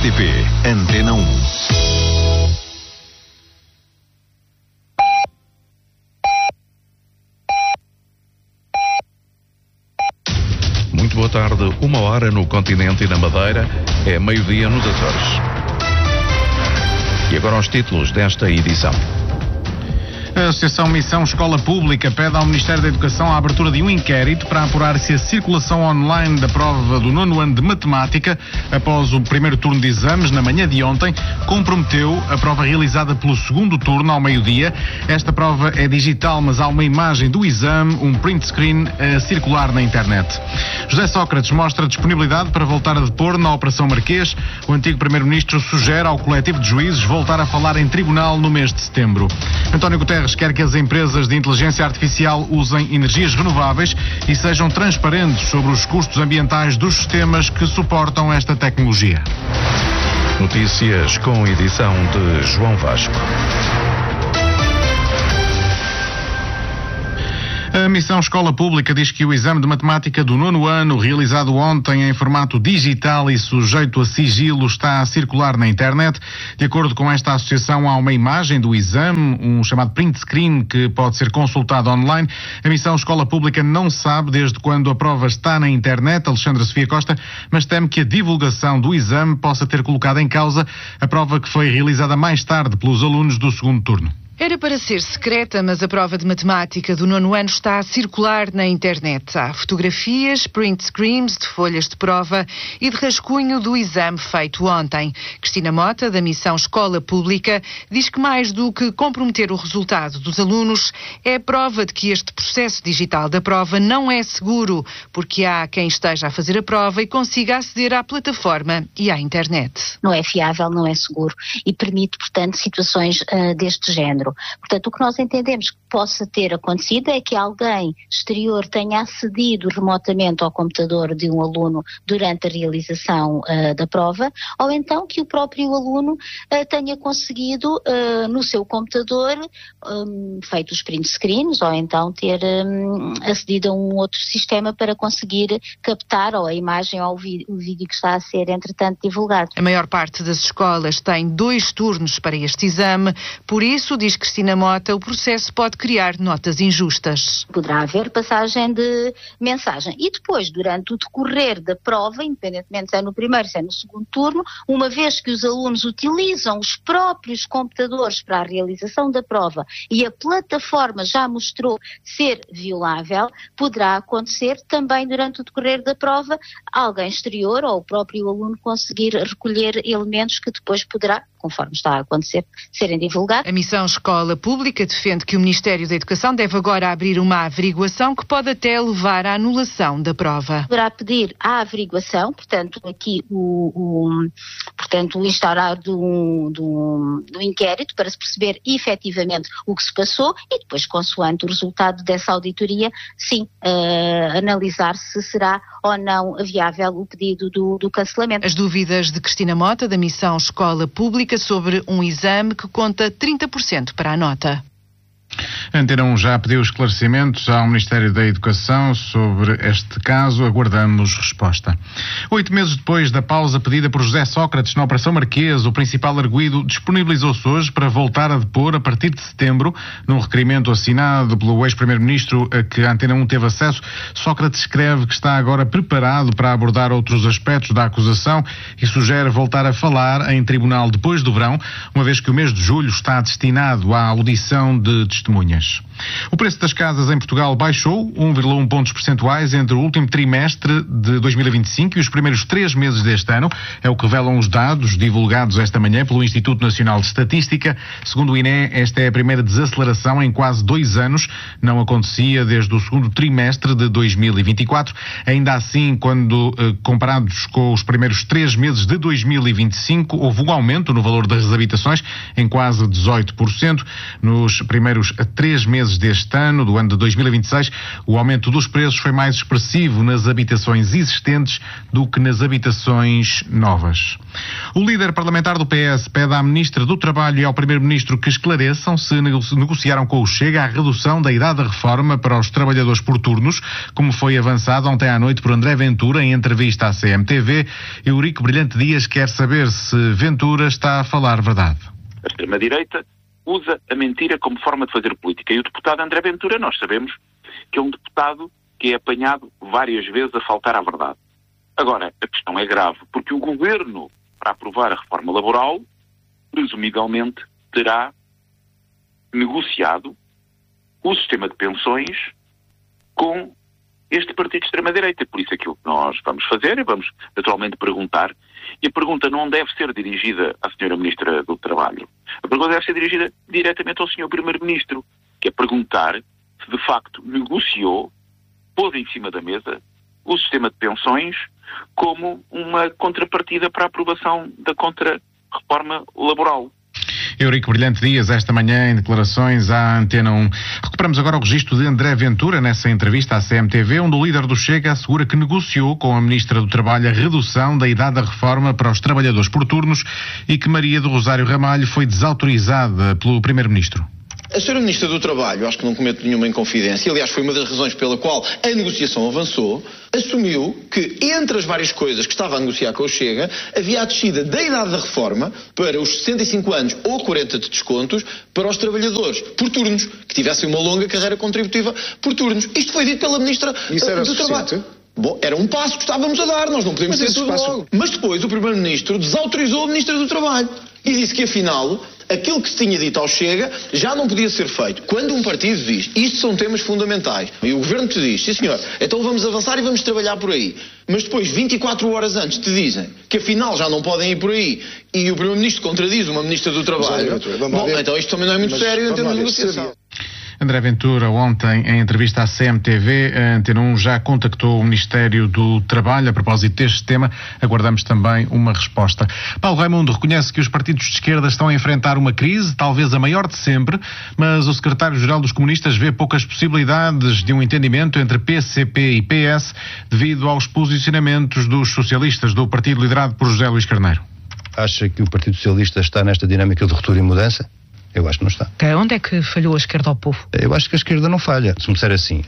RTP Antena 1. Muito boa tarde, 1h no continente e na Madeira, é meio-dia nos Açores. E agora os títulos desta edição. A Associação Missão Escola Pública pede ao Ministério da Educação a abertura de um inquérito para apurar se a circulação online da prova do 9º ano de Matemática, após o primeiro turno de exames, na manhã de ontem, comprometeu a prova realizada pelo segundo turno, ao meio-dia. Esta prova é digital, mas há uma imagem do exame, um print screen, a circular na internet. José Sócrates mostra disponibilidade para voltar a depor na Operação Marquês. O antigo Primeiro-Ministro sugere ao coletivo de juízes voltar a falar em tribunal no mês de setembro. António Guterres quer que as empresas de inteligência artificial usem energias renováveis e sejam transparentes sobre os custos ambientais dos sistemas que suportam esta tecnologia. Notícias com edição de João Vasco. A Missão Escola Pública diz que o exame de matemática do 9º ano, realizado ontem em formato digital e sujeito a sigilo, está a circular na internet. De acordo com esta associação, há uma imagem do exame, um chamado print screen, que pode ser consultado online. A Missão Escola Pública não sabe desde quando a prova está na internet, Alexandra Sofia Costa, mas teme que a divulgação do exame possa ter colocado em causa a prova que foi realizada mais tarde pelos alunos do segundo turno. Era para ser secreta, mas a prova de matemática do 9º ano está a circular na internet. Há fotografias, print screens de folhas de prova e de rascunho do exame feito ontem. Cristina Mota, da Missão Escola Pública, diz que mais do que comprometer o resultado dos alunos, é prova de que este processo digital da prova não é seguro, porque há quem esteja a fazer a prova e consiga aceder à plataforma e à internet. Não é fiável, não é seguro e permite, portanto, situações deste género. Portanto, o que nós entendemos que possa ter acontecido é que alguém exterior tenha acedido remotamente ao computador de um aluno durante a realização da prova, ou então que o próprio aluno tenha conseguido no seu computador feito os print screens, ou então ter acedido a um outro sistema para conseguir captar ou a imagem ou o vídeo que está a ser, entretanto, divulgado. A maior parte das escolas tem 2 turnos para este exame, por isso, diz Cristina Mota, o processo pode criar notas injustas. Poderá haver passagem de mensagem e depois, durante o decorrer da prova, independentemente se é no primeiro, se é no segundo turno, uma vez que os alunos utilizam os próprios computadores para a realização da prova e a plataforma já mostrou ser violável, poderá acontecer também durante o decorrer da prova alguém exterior ou o próprio aluno conseguir recolher elementos que depois poderá, conforme está a acontecer, serem divulgados. A Missão Escola Pública defende que o Ministério da Educação deve agora abrir uma averiguação que pode até levar à anulação da prova. Poderá pedir a averiguação, portanto, aqui o instaurar do inquérito para se perceber efetivamente o que se passou e depois, consoante o resultado dessa auditoria, sim, analisar se será ou não viável o pedido do cancelamento. As dúvidas de Cristina Mota, da Missão Escola Pública, sobre um exame que conta 30% para a nota. A Antena 1 já pediu esclarecimentos ao Ministério da Educação sobre este caso. Aguardamos resposta. 8 meses depois da pausa pedida por José Sócrates na Operação Marquês, o principal arguido disponibilizou-se hoje para voltar a depor a partir de setembro. Num requerimento assinado pelo ex-primeiro-ministro a que a Antena 1 teve acesso, Sócrates escreve que está agora preparado para abordar outros aspectos da acusação e sugere voltar a falar em tribunal depois do verão, uma vez que o mês de julho está destinado à audição de testemunhas. O preço das casas em Portugal baixou 1,1 pontos percentuais entre o último trimestre de 2025 e os primeiros 3 meses deste ano. É o que revelam os dados divulgados esta manhã pelo Instituto Nacional de Estatística. Segundo o INE, esta é a primeira desaceleração em quase 2 anos. Não acontecia desde o segundo trimestre de 2024. Ainda assim, quando comparados com os primeiros 3 meses de 2025, houve um aumento no valor das habitações em quase 18%. Nos primeiros primeiros 3 meses deste ano, do ano de 2026, o aumento dos preços foi mais expressivo nas habitações existentes do que nas habitações novas. O líder parlamentar do PS pede à Ministra do Trabalho e ao Primeiro-Ministro que esclareçam se negociaram com o Chega a redução da idade da reforma para os trabalhadores por turnos, como foi avançado ontem à noite por André Ventura em entrevista à CMTV. Eurico Brilhante Dias quer saber se Ventura está a falar verdade. A extrema-direita usa a mentira como forma de fazer política. E o deputado André Ventura, nós sabemos que é um deputado que é apanhado várias vezes a faltar à verdade. Agora, a questão é grave, porque o Governo, para aprovar a reforma laboral, presumivelmente terá negociado o sistema de pensões com este partido de extrema-direita. Por isso aquilo que nós vamos fazer é vamos naturalmente perguntar, e a pergunta não deve ser dirigida à Sra. Ministra do Trabalho. A pergunta deve ser dirigida diretamente ao Sr. Primeiro-Ministro, que é perguntar se de facto negociou, pôs em cima da mesa o sistema de pensões como uma contrapartida para a aprovação da contra-reforma laboral. Eurico Brilhante Dias, esta manhã, em declarações à Antena 1. Recuperamos agora o registro de André Ventura, nessa entrevista à CMTV, onde o líder do Chega assegura que negociou com a Ministra do Trabalho a redução da idade da reforma para os trabalhadores por turnos e que Maria do Rosário Ramalho foi desautorizada pelo Primeiro-Ministro. A Sra. Ministra do Trabalho, acho que não cometo nenhuma inconfidência, aliás foi uma das razões pela qual a negociação avançou, assumiu que entre as várias coisas que estava a negociar com o Chega, havia a descida da idade da reforma para os 65 anos ou 40 de descontos para os trabalhadores por turnos, que tivessem uma longa carreira contributiva por turnos. Isto foi dito pela Ministra do Trabalho. Bom, era um passo que estávamos a dar, nós não podemos ter tudo logo. Mas depois o Primeiro-Ministro desautorizou a Ministra do Trabalho e disse que afinal aquilo que se tinha dito ao Chega já não podia ser feito. Quando um partido diz, isto são temas fundamentais, e o Governo te diz, sim senhor, então vamos avançar e vamos trabalhar por aí, mas depois 24 horas antes te dizem que afinal já não podem ir por aí e o Primeiro-Ministro contradiz uma Ministra do Trabalho, bom, então isto também não é muito sério em termos de negociação. André Ventura, ontem, em entrevista à CMTV, a Antena 1 já contactou o Ministério do Trabalho a propósito deste tema. Aguardamos também uma resposta. Paulo Raimundo reconhece que os partidos de esquerda estão a enfrentar uma crise, talvez a maior de sempre, mas o secretário-geral dos comunistas vê poucas possibilidades de um entendimento entre PCP e PS devido aos posicionamentos dos socialistas do partido liderado por José Luís Carneiro. Acha que o Partido Socialista está nesta dinâmica de ruptura e mudança? Eu acho que não está. Onde é que falhou a esquerda ao povo? Eu acho que a esquerda não falha. Se me disser assim,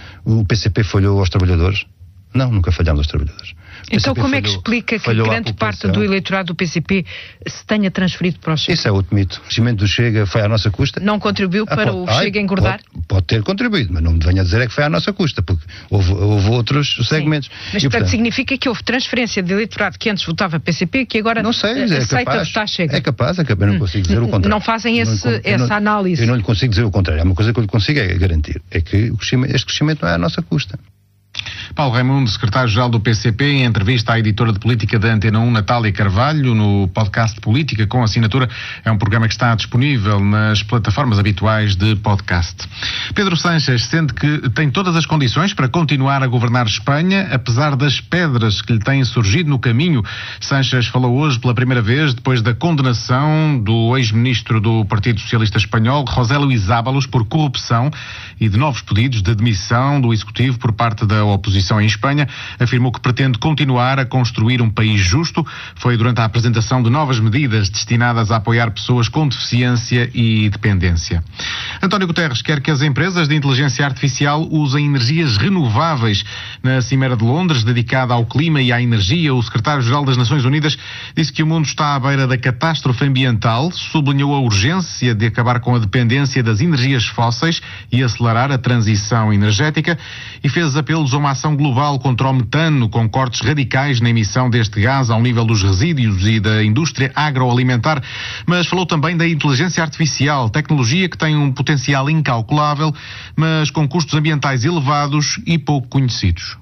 o PCP falhou aos trabalhadores? Não, nunca falhámos aos trabalhadores. Então como é que explica que grande parte do eleitorado do PCP se tenha transferido para o Chega? Isso é outro mito. O crescimento do Chega foi à nossa custa. Não contribuiu para o Chega engordar? Pode ter contribuído, mas não me venha a dizer é que foi à nossa custa, porque houve outros segmentos. Mas portanto significa que houve transferência de eleitorado que antes votava PCP, que agora não sei, aceita votar a Chega? É capaz, eu não consigo dizer o contrário. Não fazem essa análise? Eu não lhe consigo dizer o contrário. Há uma coisa que eu lhe consigo é garantir, é que este crescimento não é à nossa custa. Paulo Raimundo, secretário-geral do PCP, em entrevista à editora de política da Antena 1, Natália Carvalho, no podcast Política com Assinatura. É um programa que está disponível nas plataformas habituais de podcast. Pedro Sánchez sente que tem todas as condições para continuar a governar Espanha, apesar das pedras que lhe têm surgido no caminho. Sánchez falou hoje pela primeira vez, depois da condenação do ex-ministro do Partido Socialista Espanhol, José Luís Ábalos, por corrupção e de novos pedidos de demissão do Executivo por parte da oposição em Espanha. Afirmou que pretende continuar a construir um país justo. Foi durante a apresentação de novas medidas destinadas a apoiar pessoas com deficiência e dependência. António Guterres quer que as empresas de inteligência artificial usem energias renováveis. Na Cimeira de Londres, dedicada ao clima e à energia, o secretário-geral das Nações Unidas disse que o mundo está à beira da catástrofe ambiental, sublinhou a urgência de acabar com a dependência das energias fósseis e acelerar a transição energética e fez apelos a uma ação global contra o metano, com cortes radicais na emissão deste gás ao nível dos resíduos e da indústria agroalimentar, mas falou também da inteligência artificial, tecnologia que tem um potencial incalculável, mas com custos ambientais elevados e pouco conhecidos.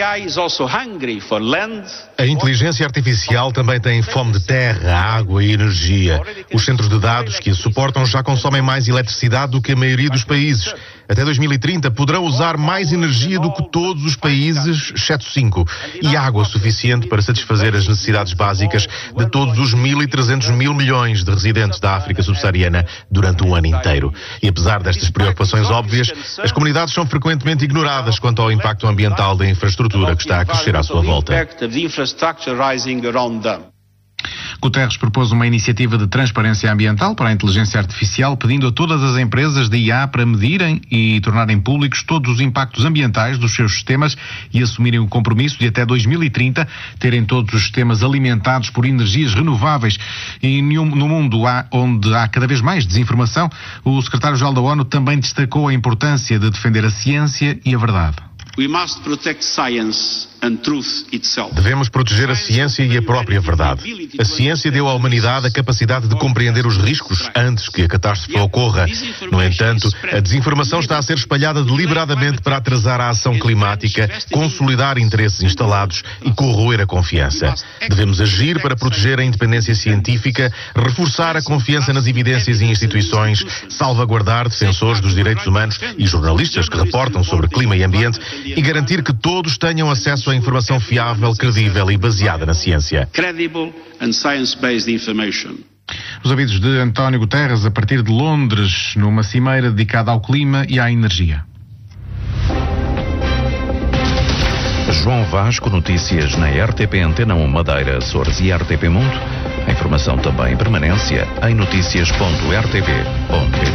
A inteligência artificial também tem fome de terra, água e energia. Os centros de dados que a suportam já consomem mais eletricidade do que a maioria dos países. até 2030, poderão usar mais energia do que todos os países, exceto 5, e água suficiente para satisfazer as necessidades básicas de todos os 1.300 mil milhões de residentes da África subsaariana durante um ano inteiro. E apesar destas preocupações óbvias, as comunidades são frequentemente ignoradas quanto ao impacto ambiental da infraestrutura que está a crescer à sua volta. Guterres propôs uma iniciativa de transparência ambiental para a inteligência artificial, pedindo a todas as empresas de IA para medirem e tornarem públicos todos os impactos ambientais dos seus sistemas e assumirem o compromisso de até 2030 terem todos os sistemas alimentados por energias renováveis. E no mundo onde há cada vez mais desinformação, o secretário-geral da ONU também destacou a importância de defender a ciência e a verdade. Devemos proteger a ciência e a própria verdade. A ciência deu à humanidade a capacidade de compreender os riscos antes que a catástrofe ocorra. No entanto, a desinformação está a ser espalhada deliberadamente para atrasar a ação climática, consolidar interesses instalados e corroer a confiança. Devemos agir para proteger a independência científica, reforçar a confiança nas evidências e instituições, salvaguardar defensores dos direitos humanos e jornalistas que reportam sobre clima e ambiente e garantir que todos tenham acesso a informação fiável, credível e baseada na ciência. Os ouvidos de António Guterres a partir de Londres, numa cimeira dedicada ao clima e à energia. João Vasco, notícias na RTP Antena 1 Madeira, Açores e RTP Mundo. A informação também em permanência em noticias.rtp.pt.